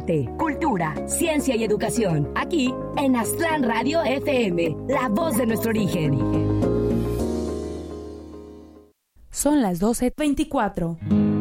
arte, cultura, ciencia y educación. Aquí en Aztlán Radio FM, la voz de nuestro origen. Son las 12:24.